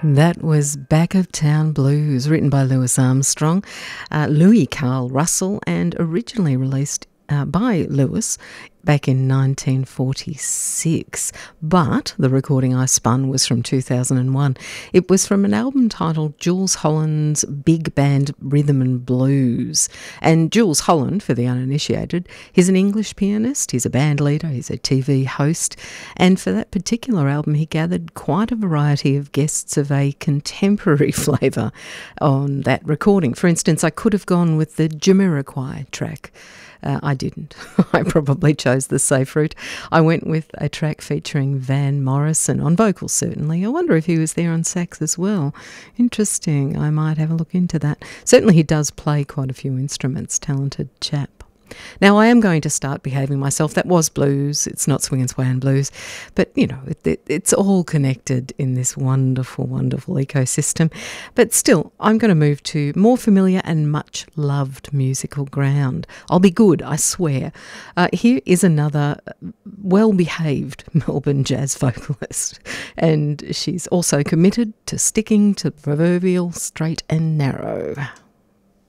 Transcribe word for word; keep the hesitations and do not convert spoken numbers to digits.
That was Back of Town Blues, written by Louis Armstrong, uh, Louis Carl Russell, and originally released uh, by Louis back in nineteen forty-six. But the recording I spun was from two thousand one. It was from an album titled Jools Holland's Big Band Rhythm and Blues. And Jools Holland, for the uninitiated, he's an English pianist, he's a band leader, he's a T V host, and for that particular album he gathered quite a variety of guests of a contemporary flavour on that recording. For instance, I could have gone with the Jamiroquai track. Uh, I didn't. I probably chose the safe route. I went with a track featuring Van Morrison, on vocals certainly. I wonder if he was there on sax as well. Interesting. I might have a look into that. Certainly he does play quite a few instruments. Talented chap. Now, I am going to start behaving myself. That was blues. It's not swing and sway and blues. But, you know, it, it, it's all connected in this wonderful, wonderful ecosystem. But still, I'm going to move to more familiar and much loved musical ground. I'll be good, I swear. Uh, here is another well-behaved Melbourne jazz vocalist. And she's also committed to sticking to the proverbial straight and narrow.